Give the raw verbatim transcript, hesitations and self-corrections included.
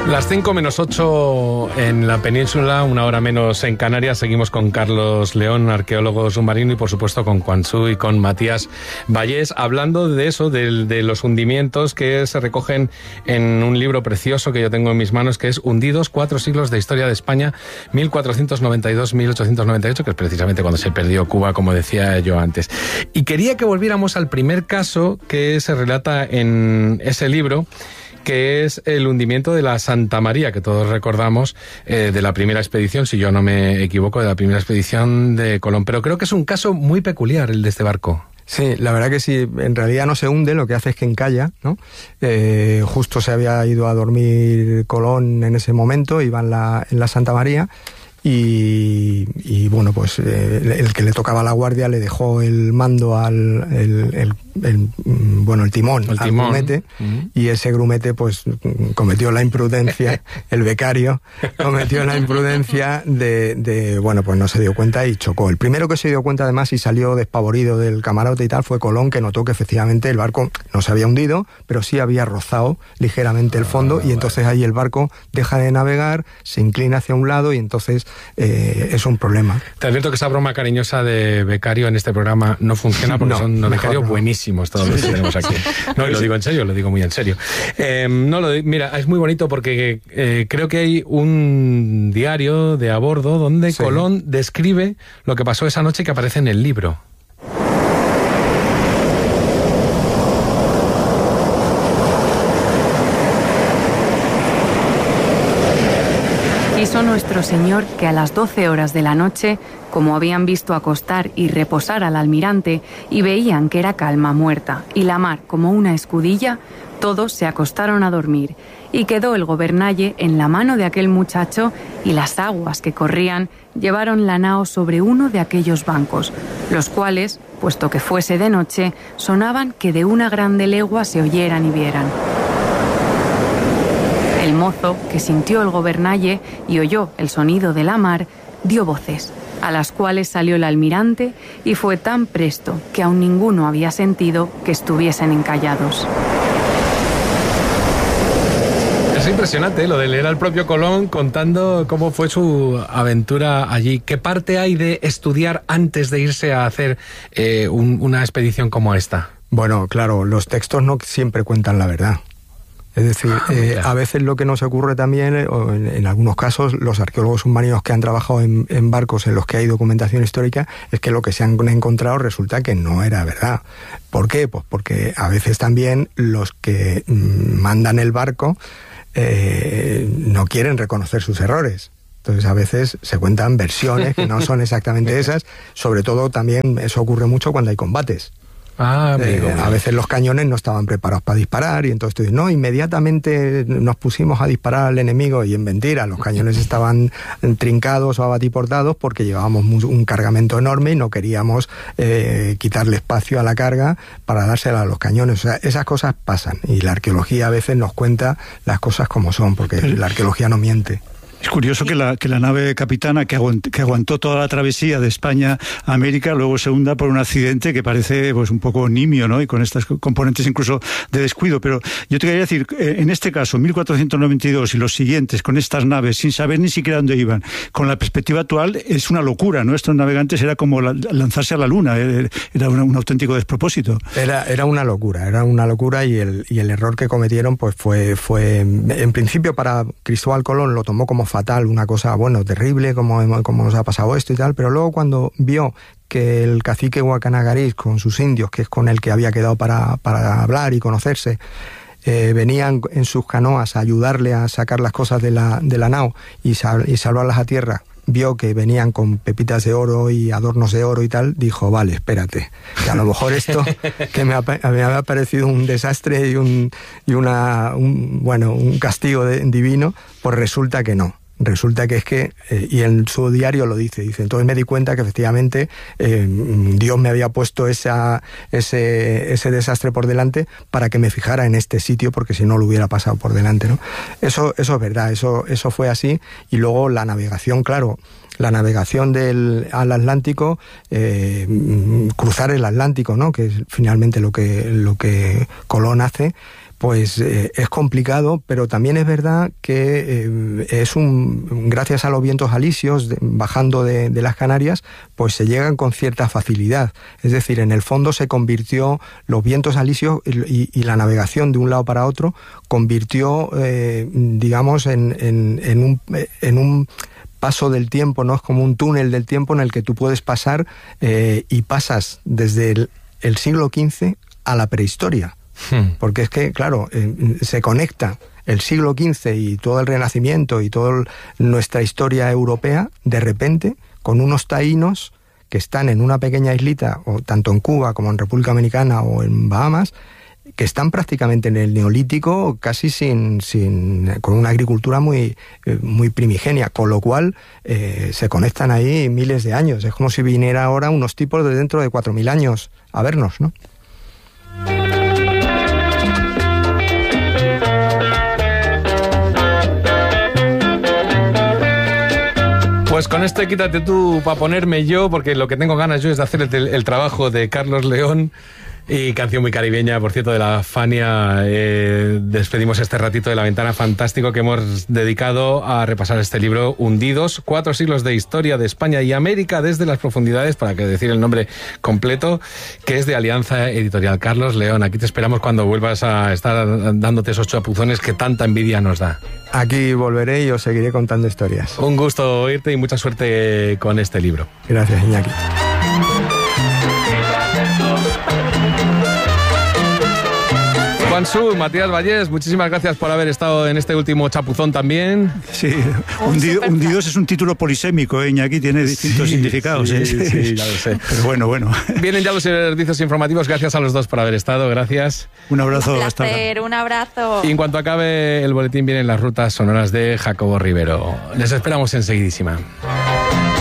Las cinco menos ocho en la península, una hora menos en Canarias. Seguimos con Carlos León, arqueólogo submarino, y por supuesto con Quan Tzu y con Matías Vallés, hablando de eso, de, de los hundimientos que se recogen en un libro precioso que yo tengo en mis manos, que es Hundidos, cuatro siglos de historia de España, mil cuatrocientos noventa y dos a mil ochocientos noventa y ocho, que es precisamente cuando se perdió Cuba, como decía yo antes. Y quería que volviéramos al primer caso que se relata en ese libro, que es el hundimiento de la Santa María, que todos recordamos, eh, de la primera expedición, si yo no me equivoco, de la primera expedición de Colón. Pero creo que es un caso muy peculiar el de este barco. Sí, la verdad que sí, en realidad no se hunde, lo que hace es que encalla, ¿no? Eh, justo se había ido a dormir Colón en ese momento, iba en la, en la Santa María, y, y bueno, pues eh, el que le tocaba la guardia le dejó el mando al el, el, el, bueno el timón, el al timón. grumete, uh-huh. Y ese grumete pues cometió la imprudencia, el becario cometió la imprudencia de, de bueno pues no se dio cuenta y chocó. El primero que se dio cuenta además y salió despavorido del camarote y tal fue Colón, que notó que efectivamente el barco no se había hundido, pero sí había rozado ligeramente el fondo, ah, y entonces vale. Ahí el barco deja de navegar, se inclina hacia un lado y entonces Eh, es un problema. Te advierto que esa broma cariñosa de becario en este programa no funciona, porque no, son unos becarios no. buenísimos todos los que tenemos aquí. No, y lo digo en serio, lo digo muy en serio. Eh, no, lo, mira, es muy bonito porque eh, creo que hay un diario de a bordo donde sí. Colón describe lo que pasó esa noche que aparece en el libro. Quiso nuestro Señor que a las doce horas de la noche, como habían visto acostar y reposar al almirante y veían que era calma muerta y la mar como una escudilla, todos se acostaron a dormir y quedó el gobernalle en la mano de aquel muchacho y las aguas que corrían llevaron la nao sobre uno de aquellos bancos, los cuales, puesto que fuese de noche, sonaban que de una grande legua se oyeran y vieran. El mozo, que sintió el gobernalle y oyó el sonido de la mar, dio voces, a las cuales salió el almirante y fue tan presto que aún ninguno había sentido que estuviesen encallados. Es impresionante, ¿eh? Lo de leer al propio Colón contando cómo fue su aventura allí. ¿Qué parte hay de estudiar antes de irse a hacer eh, un, una expedición como esta? Bueno, claro, los textos no siempre cuentan la verdad. Es decir, ah, eh, a veces lo que nos ocurre también, o en, en algunos casos, los arqueólogos submarinos que han trabajado en, en barcos en los que hay documentación histórica, es que lo que se han encontrado resulta que no era verdad. ¿Por qué? Pues porque a veces también los que mmm, mandan el barco eh, no quieren reconocer sus errores. Entonces a veces se cuentan versiones que no son exactamente esas. Sobre todo también eso ocurre mucho cuando hay combates. Ah, amigo, eh, a veces los cañones no estaban preparados para disparar y entonces tú dices, no, inmediatamente nos pusimos a disparar al enemigo, y en mentira, los cañones estaban trincados o abatiportados porque llevábamos un cargamento enorme y no queríamos eh, quitarle espacio a la carga para dársela a los cañones. O sea, esas cosas pasan y la arqueología a veces nos cuenta las cosas como son, porque la arqueología no miente. Es curioso que la, que la nave capitana que aguantó, que aguantó toda la travesía de España a América luego se hunda por un accidente que parece pues un poco nimio, ¿no? Y con estas componentes incluso de descuido. Pero yo te quería decir, en este caso, mil cuatrocientos noventa y dos y los siguientes, con estas naves, sin saber ni siquiera dónde iban, con la perspectiva actual, es una locura, ¿no? Estos navegantes era como la, lanzarse a la luna, era un, un auténtico despropósito. Era, era una locura, era una locura y el, y el error que cometieron pues fue, fue, en principio para Cristóbal Colón lo tomó como fatal, una cosa, bueno, terrible, como, como nos ha pasado esto y tal, pero luego cuando vio que el cacique Guacanagariz con sus indios, que es con el que había quedado para, para hablar y conocerse, eh, venían en sus canoas a ayudarle a sacar las cosas de la, de la nao y, sal, y salvarlas a tierra, vio que venían con pepitas de oro y adornos de oro y tal, dijo, vale, espérate, que a lo mejor esto que me, ha, me había parecido un desastre y un, y una, un, bueno, un castigo de, divino, pues resulta que no. Resulta que es que, eh, y en su diario lo dice, dice, entonces me di cuenta que efectivamente eh, Dios me había puesto esa, ese, ese desastre por delante para que me fijara en este sitio, porque si no lo hubiera pasado por delante, ¿no? Eso, eso es verdad, eso, eso fue así, y luego la navegación, claro, la navegación del, al Atlántico, eh, cruzar el Atlántico, ¿no? Que es finalmente lo que, lo que Colón hace, pues eh, es complicado, pero también es verdad que eh, es un gracias a los vientos alisios de, bajando de, de las Canarias, pues se llegan con cierta facilidad. Es decir, en el fondo se convirtió los vientos alisios y, y la navegación de un lado para otro convirtió, eh, digamos, en, en, en un en un paso del tiempo, ¿no? Es como un túnel del tiempo en el que tú puedes pasar eh, y pasas desde el, el siglo quince a la prehistoria. Hmm. Porque es que, claro, eh, se conecta el siglo quince y todo el Renacimiento y toda nuestra historia europea, de repente, con unos taínos que están en una pequeña islita, o tanto en Cuba como en República Dominicana o en Bahamas, que están prácticamente en el Neolítico, casi sin, sin con una agricultura muy, muy primigenia, con lo cual eh, se conectan ahí miles de años. Es como si viniera ahora unos tipos de dentro de cuatro mil años a vernos, ¿no? Pues con este quítate tú para ponerme yo, porque lo que tengo ganas yo es de hacer el, el trabajo de Carlos León. Y canción muy caribeña, por cierto, de la Fania. Eh, despedimos este ratito de La Ventana fantástico que hemos dedicado a repasar este libro, Hundidos, cuatro siglos de historia de España y América desde las profundidades, para que decir el nombre completo, que es de Alianza Editorial. Carlos León, aquí te esperamos cuando vuelvas a estar dándote esos chapuzones que tanta envidia nos da. Aquí volveré y os seguiré contando historias. Un gusto oírte y mucha suerte con este libro. Gracias, Iñaki. Juan Su, Matías Vallés, muchísimas gracias por haber estado en este último chapuzón también. Sí, Hundido, Hundidos es un título polisémico, ¿eh, Iñaki? Tiene distintos sí, significados. Sí, ¿eh? sí, ya lo sé. Pero bueno, bueno. Vienen ya los servicios informativos, gracias a los dos por haber estado, gracias. Un abrazo. Un hasta placer, un abrazo. Y en cuanto acabe el boletín vienen las rutas sonoras de Jacobo Rivero. Les esperamos enseguidísima.